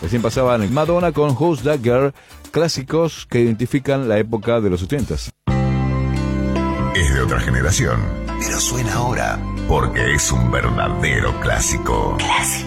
Recién pasaban Madonna con Who's That Girl, clásicos que identifican la época de los 80s. Es de otra generación, pero suena ahora porque es un verdadero clásico. Clásico.